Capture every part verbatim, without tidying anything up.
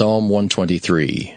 Psalm one twenty-three.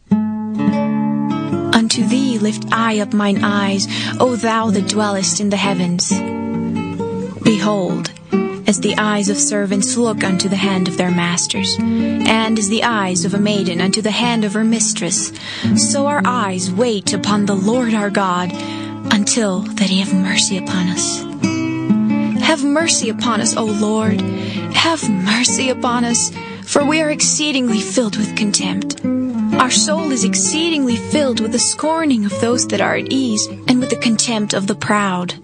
Unto thee lift I up mine eyes, O thou that dwellest in the heavens. Behold, as the eyes of servants look unto the hand of their masters, and as the eyes of a maiden unto the hand of her mistress, so our eyes wait upon the Lord our God, until that he have mercy upon us. Have mercy upon us, O Lord, have mercy upon us, for we are exceedingly filled with contempt. Our soul is exceedingly filled with the scorning of those that are at ease, and with the contempt of the proud.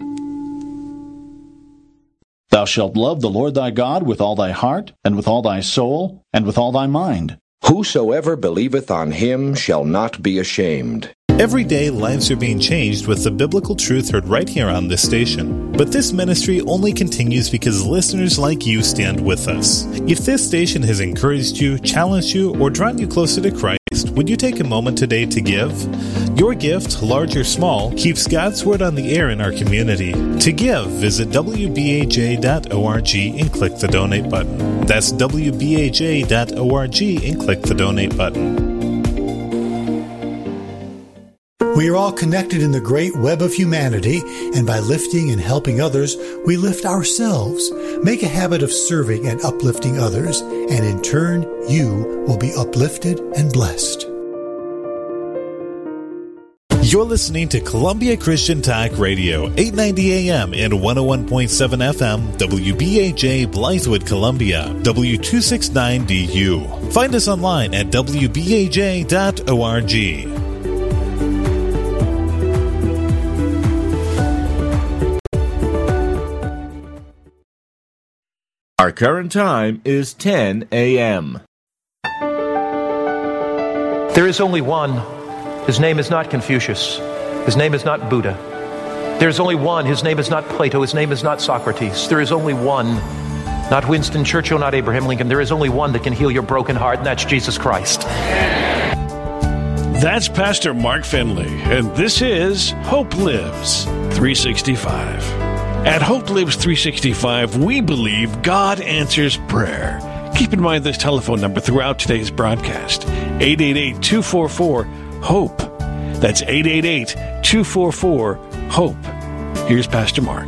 Thou shalt love the Lord thy God with all thy heart, and with all thy soul, and with all thy mind. Whosoever believeth on him shall not be ashamed. Every day, lives are being changed with the biblical truth heard right here on this station. But this ministry only continues because listeners like you stand with us. If this station has encouraged you, challenged you, or drawn you closer to Christ, would you take a moment today to give? Your gift, large or small, keeps God's Word on the air in our community. To give, visit w b a j dot org and click the donate button. That's w b a j dot org and click the donate button. We are all connected in the great web of humanity, and by lifting and helping others, we lift ourselves. Make a habit of serving and uplifting others, and in turn, you will be uplifted and blessed. You're listening to Columbia Christian Talk Radio, eight ninety A M and one oh one point seven F M, W B A J Blythewood, Columbia, W two sixty-nine D U. Find us online at w b a j dot org. Our current time is ten A M There is only one. His name is not Confucius. His name is not Buddha. There is only one. His name is not Plato. His name is not Socrates. There is only one. Not Winston Churchill, not Abraham Lincoln. There is only one that can heal your broken heart, and that's Jesus Christ. That's Pastor Mark Finley, and this is Hope Lives three sixty-five. At Hope Lives three sixty-five, we believe God answers prayer. Keep in mind this telephone number throughout today's broadcast, eight eight eight, two four four, HOPE. That's eight eight eight, two four four, HOPE. Here's Pastor Mark.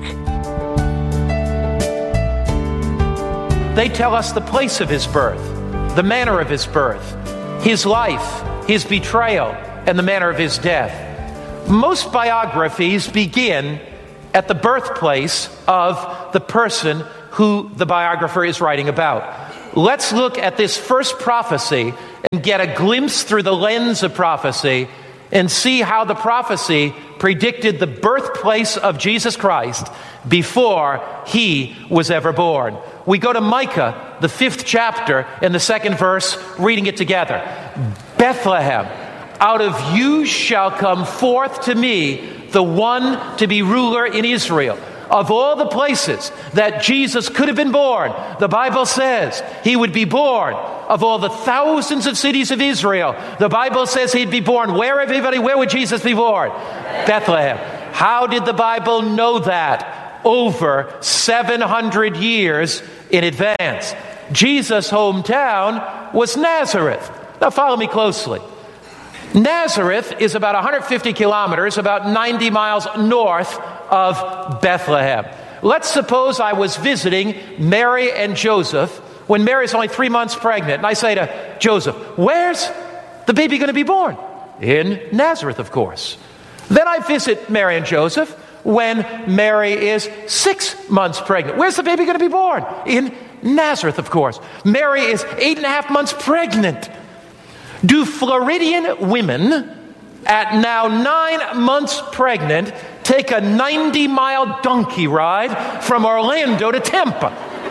They tell us the place of his birth, the manner of his birth, his life, his betrayal, and the manner of his death. Most biographies begin at the birthplace of the person who the biographer is writing about. Let's look at this first prophecy and get a glimpse through the lens of prophecy and see how the prophecy predicted the birthplace of Jesus Christ before he was ever born. We go to Micah, the fifth chapter, and the second verse, reading it together. Bethlehem, out of you shall come forth to me the one to be ruler in Israel. Of all the places that Jesus could have been born, the Bible says he would be born. Of all the thousands of cities of Israel, the Bible says he'd be born. Where, everybody, where would Jesus be born? Bethlehem. How did the Bible know that? Over seven hundred years in advance. Jesus' hometown was Nazareth. Now follow me closely. Nazareth is about one hundred fifty kilometers, about ninety miles north of Bethlehem. Let's suppose I was visiting Mary and Joseph when Mary's only three months pregnant. And I say to Joseph, where's the baby going to be born? In Nazareth, of course. Then I visit Mary and Joseph when Mary is six months pregnant. Where's the baby going to be born? In Nazareth, of course. Mary is eight and a half months pregnant. Do Floridian women at now nine months pregnant take a ninety-mile donkey ride from Orlando to Tampa?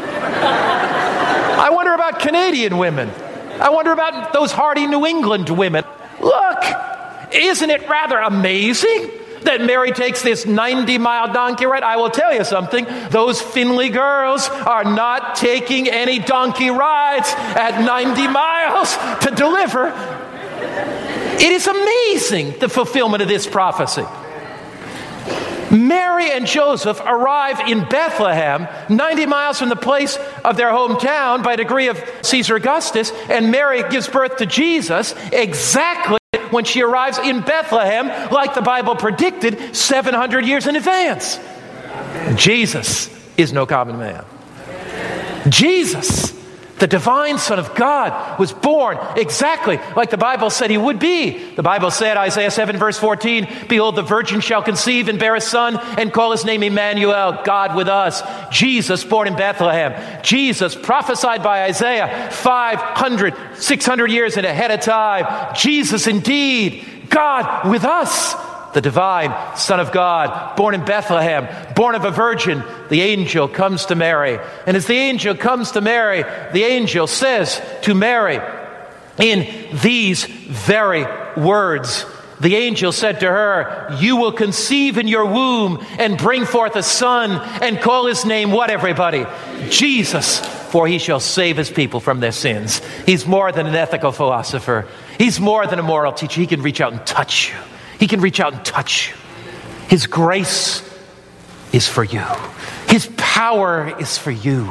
I wonder about Canadian women. I wonder about those hardy New England women. Look, isn't it rather amazing that Mary takes this ninety-mile donkey ride? I will tell you something. Those Finley girls are not taking any donkey rides at ninety miles to deliver. It is amazing, the fulfillment of this prophecy. Mary and Joseph arrive in Bethlehem, ninety miles from the place of their hometown by decree of Caesar Augustus, and Mary gives birth to Jesus exactly when she arrives in Bethlehem, like the Bible predicted seven hundred years in advance. Jesus is no common man. Jesus, the divine Son of God, was born exactly like the Bible said he would be. The Bible said, Isaiah seven verse fourteen, "Behold, the virgin shall conceive and bear a son and call his name Emmanuel, God with us." Jesus born in Bethlehem. Jesus prophesied by Isaiah five hundred, six hundred years ahead of time. Jesus indeed, God with us. The divine Son of God, born in Bethlehem, born of a virgin. The angel comes to Mary. And as the angel comes to Mary, the angel says to Mary, in these very words, the angel said to her, "You will conceive in your womb and bring forth a son and call his name," what, everybody? Jesus, "for he shall save his people from their sins." He's more than an ethical philosopher. He's more than a moral teacher. He can reach out and touch you. He can reach out and touch you. His grace is for you. His power is for you.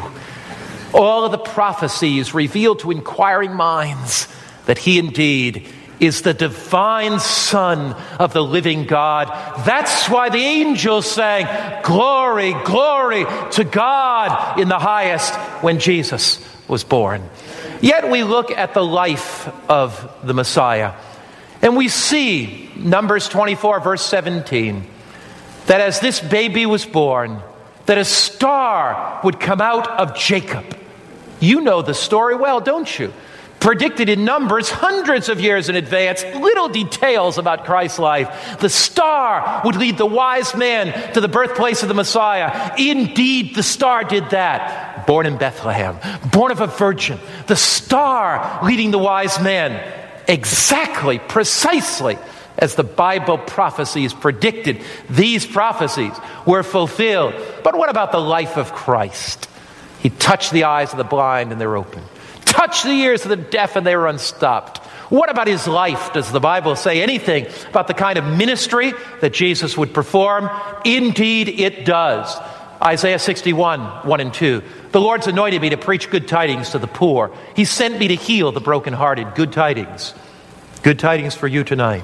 All of the prophecies reveal to inquiring minds that he indeed is the divine Son of the living God. That's why the angels sang, "Glory, glory to God in the highest," when Jesus was born. Yet we look at the life of the Messiah, and we see, Numbers twenty-four, verse seventeen, that as this baby was born, that a star would come out of Jacob. You know the story well, don't you? Predicted in Numbers hundreds of years in advance, little details about Christ's life. The star would lead the wise man to the birthplace of the Messiah. Indeed, the star did that. Born in Bethlehem, born of a virgin. The star leading the wise men. Exactly, precisely as the Bible prophecies predicted. These prophecies were fulfilled. But what about the life of Christ? He touched the eyes of the blind and they're open. Touched the ears of the deaf and they were unstopped. What about his life? Does the Bible say anything about the kind of ministry that Jesus would perform? Indeed it does. Isaiah sixty-one, one and two. "The Lord's anointed me to preach good tidings to the poor. He sent me to heal the brokenhearted." Good tidings. Good tidings for you tonight.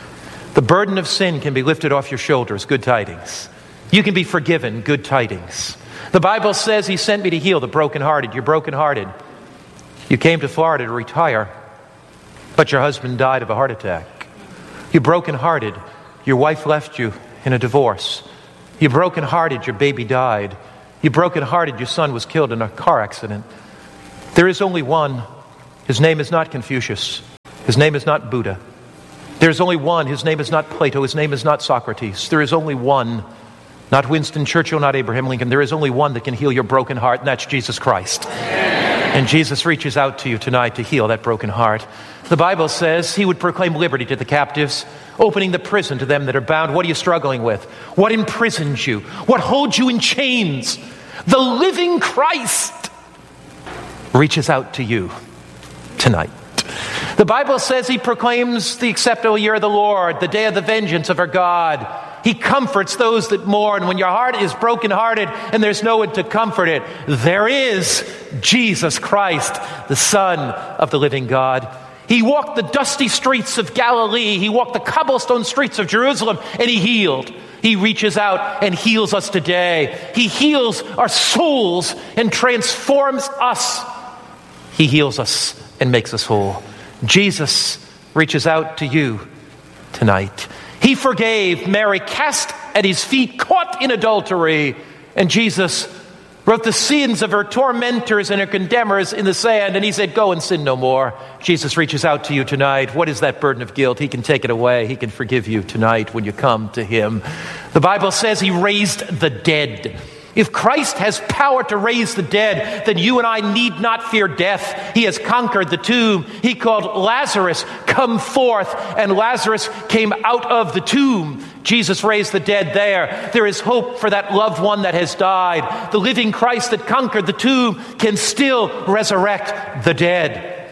The burden of sin can be lifted off your shoulders. Good tidings. You can be forgiven. Good tidings. The Bible says he sent me to heal the brokenhearted. You're brokenhearted. You came to Florida to retire, but your husband died of a heart attack. You're brokenhearted. Your wife left you in a divorce. You're brokenhearted. Your baby died. You're brokenhearted. Your son was killed in a car accident. There is only one. His name is not Confucius. His name is not Buddha. There is only one. His name is not Plato. His name is not Socrates. There is only one. Not Winston Churchill, not Abraham Lincoln. There is only one that can heal your broken heart, and that's Jesus Christ. And Jesus reaches out to you tonight to heal that broken heart. The Bible says he would proclaim liberty to the captives, opening the prison to them that are bound. What are you struggling with? What imprisons you? What holds you in chains? The living Christ reaches out to you tonight. The Bible says he proclaims the acceptable year of the Lord, the day of the vengeance of our God. He comforts those that mourn. When your heart is brokenhearted and there's no one to comfort it, there is Jesus Christ, the Son of the living God. He walked the dusty streets of Galilee. He walked the cobblestone streets of Jerusalem, and he healed. He reaches out and heals us today. He heals our souls and transforms us. He heals us and makes us whole. Jesus reaches out to you tonight. He forgave Mary, cast at his feet, caught in adultery. And Jesus wrote the sins of her tormentors and her condemners in the sand. And he said, "Go and sin no more." Jesus reaches out to you tonight. What is that burden of guilt? He can take it away. He can forgive you tonight when you come to him. The Bible says he raised the dead. If Christ has power to raise the dead, then you and I need not fear death. He has conquered the tomb. He called Lazarus, "Come forth," and Lazarus came out of the tomb. Jesus raised the dead there. There is hope for that loved one that has died. The living Christ that conquered the tomb can still resurrect the dead.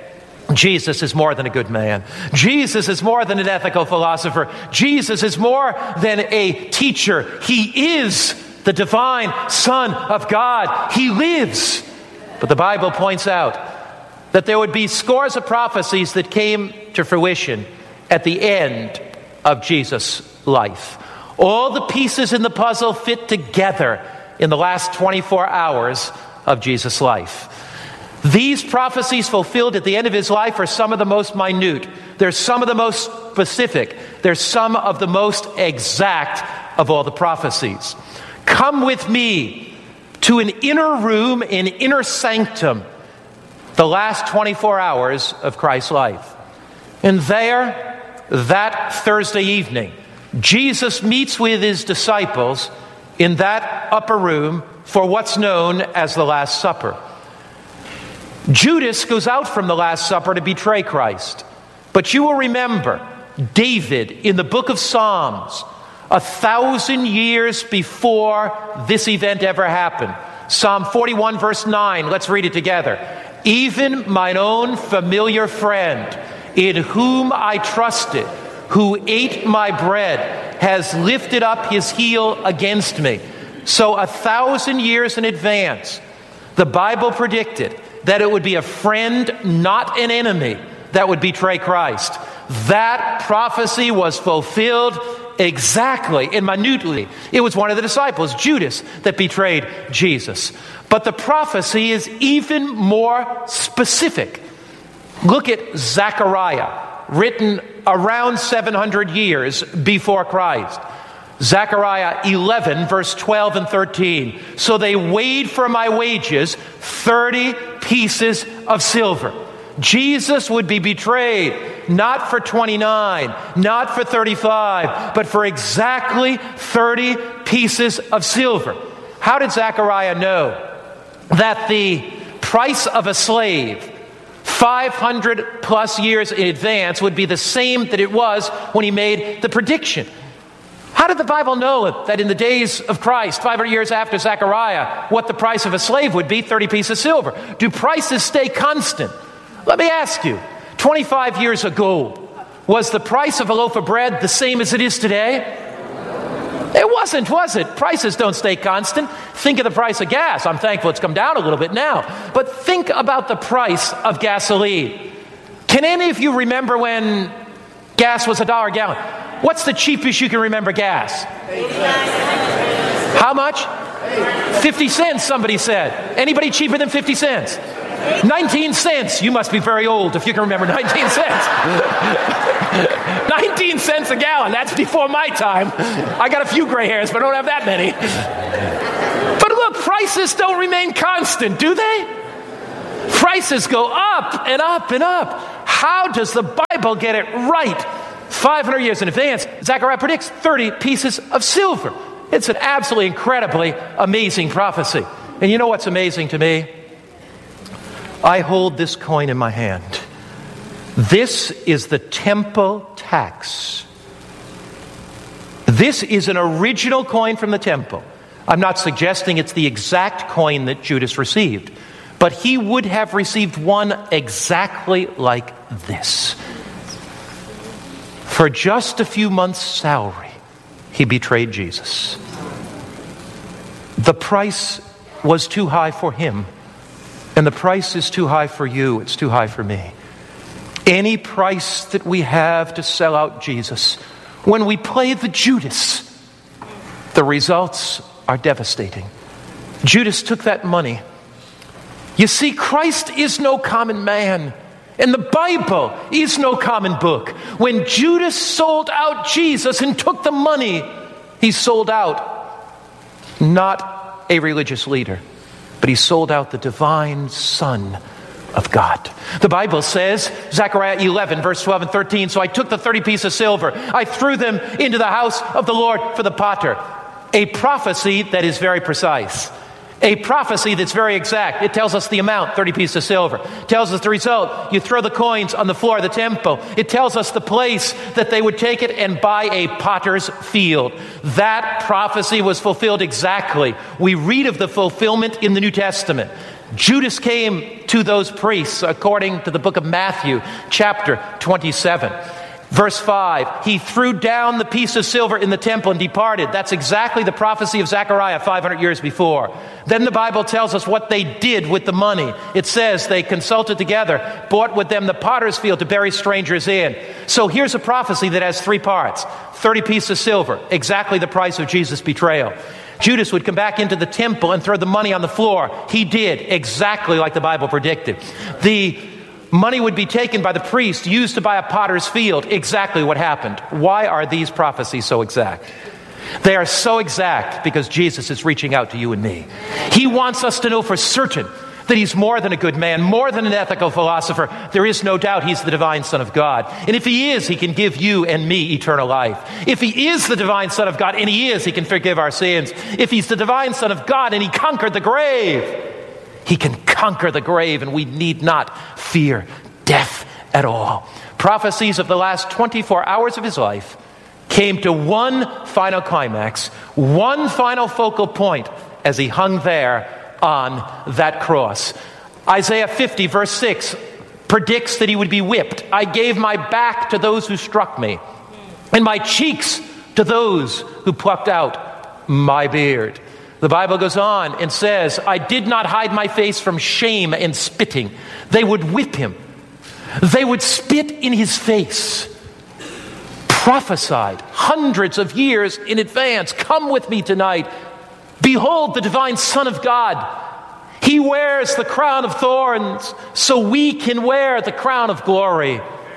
Jesus is more than a good man. Jesus is more than an ethical philosopher. Jesus is more than a teacher. He is the divine Son of God. He lives. But the Bible points out that there would be scores of prophecies that came to fruition at the end of Jesus' life. All the pieces in the puzzle fit together in the last twenty-four hours of Jesus' life. These prophecies fulfilled at the end of his life are some of the most minute. They're some of the most specific. They're some of the most exact of all the prophecies. Come with me to an inner room, an inner sanctum, the last twenty-four hours of Christ's life. And there, that Thursday evening, Jesus meets with his disciples in that upper room for what's known as the Last Supper. Judas goes out from the Last Supper to betray Christ. But you will remember David in the book of Psalms, a thousand years before this event ever happened. Psalm forty-one verse nine, let's read it together. Even mine own familiar friend, in whom I trusted, who ate my bread, has lifted up his heel against me. So a thousand years in advance, the Bible predicted that it would be a friend, not an enemy, that would betray Christ. That prophecy was fulfilled exactly and minutely. It was one of the disciples, Judas, that betrayed Jesus. But the prophecy is even more specific. Look at Zechariah, written around seven hundred years before Christ. Zechariah eleven, verse twelve and thirteen. So they weighed for my wages thirty pieces of silver. Jesus would be betrayed not for twenty-nine, not for thirty-five, but for exactly thirty pieces of silver. How did Zechariah know that the price of a slave five hundred plus years in advance would be the same that it was when he made the prediction? How did the Bible know that in the days of Christ, five hundred years after Zechariah, what the price of a slave would be, thirty pieces of silver? Do prices stay constant? Let me ask you, twenty-five years ago, was the price of a loaf of bread the same as it is today? It wasn't, was it? Prices don't stay constant. Think of the price of gas. I'm thankful it's come down a little bit now. But think about the price of gasoline. Can any of you remember when gas was a dollar a gallon? What's the cheapest you can remember gas? How much? fifty cents, somebody said. Anybody cheaper than fifty cents? nineteen cents. You must be very old if you can remember nineteen cents. nineteen cents a gallon. That's before my time. I got a few gray hairs, but I don't have that many. But look, prices don't remain constant, do they? Prices go up and up and up. How does the Bible get it right? five hundred years in advance, Zechariah predicts thirty pieces of silver. It's an absolutely incredibly amazing prophecy. And you know what's amazing to me? I hold this coin in my hand. This is the temple tax. This is an original coin from the temple. I'm not suggesting it's the exact coin that Judas received, but he would have received one exactly like this. For just a few months' salary, he betrayed Jesus. The price was too high for him. And the price is too high for you. It's too high for me. Any price that we have to sell out Jesus, when we play the Judas, the results are devastating. Judas took that money. You see, Christ is no common man. And the Bible is no common book. When Judas sold out Jesus and took the money, he sold out not a religious leader, but he sold out the divine Son of God. The Bible says, Zechariah eleven, verse twelve and thirteen, so I took the thirty pieces of silver, I threw them into the house of the Lord for the potter. A prophecy that is very precise. A prophecy that's very exact. It tells us the amount, thirty pieces of silver. It tells us the result. You throw the coins on the floor of the temple. It tells us the place that they would take it and buy a potter's field. That prophecy was fulfilled exactly. We read of the fulfillment in the New Testament. Judas came to those priests, according to the book of Matthew, chapter twenty-seven. Verse five, he threw down the piece of silver in the temple and departed. That's exactly the prophecy of Zechariah five hundred years before. Then the Bible tells us what they did with the money. It says they consulted together, bought with them the potter's field to bury strangers in. So here's a prophecy that has three parts. thirty pieces of silver, exactly the price of Jesus' betrayal. Judas would come back into the temple and throw the money on the floor. He did, exactly like the Bible predicted. The money would be taken by the priest, used to buy a potter's field. Exactly what happened. Why are these prophecies so exact? They are so exact because Jesus is reaching out to you and me. He wants us to know for certain that he's more than a good man, more than an ethical philosopher. There is no doubt he's the divine Son of God. And if he is, he can give you and me eternal life. If he is the divine Son of God, and he is, he can forgive our sins. If he's the divine Son of God and he conquered the grave, he can conquer the grave, and we need not fear death at all. Prophecies of the last twenty-four hours of his life came to one final climax, one final focal point as he hung there on that cross. Isaiah fifty, verse six, predicts that he would be whipped. I gave my back to those who struck me, and my cheeks to those who plucked out my beard. The Bible goes on and says, I did not hide my face from shame and spitting. They would whip him. They would spit in his face. Prophesied hundreds of years in advance. Come with me tonight. Behold the divine Son of God. He wears the crown of thorns so we can wear the crown of glory.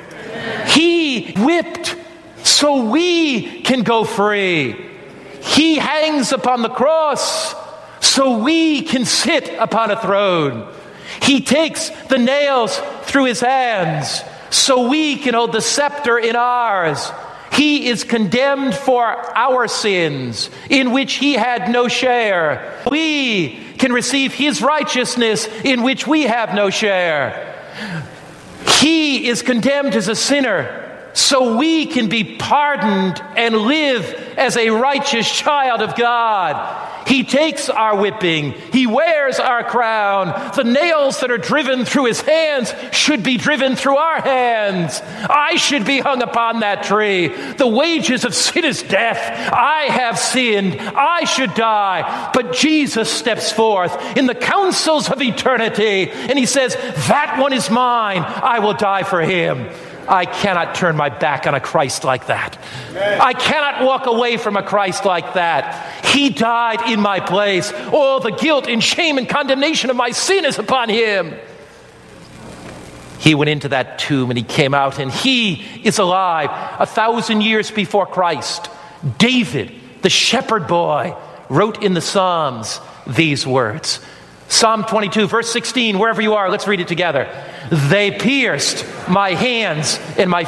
He whipped so we can go free. He hangs upon the cross so we can sit upon a throne. He takes the nails through his hands so we can hold the scepter in ours. He is condemned for our sins, in which he had no share. We can receive his righteousness, in which we have no share. He is condemned as a sinner, so we can be pardoned and live as a righteous child of God. He takes our whipping. He wears our crown. The nails that are driven through his hands should be driven through our hands. I should be hung upon that tree. The wages of sin is death. I have sinned. I should die. But Jesus steps forth in the councils of eternity, and he says, that one is mine. I will die for him. I cannot turn my back on a Christ like that. I cannot walk away from a Christ like that. He died in my place. All the guilt and shame and condemnation of my sin is upon him. He went into that tomb and he came out, and he is alive. A thousand years before Christ, David, the shepherd boy, wrote in the Psalms these words. Psalm twenty-two, verse sixteen, wherever you are, let's read it together. They pierced my hands and my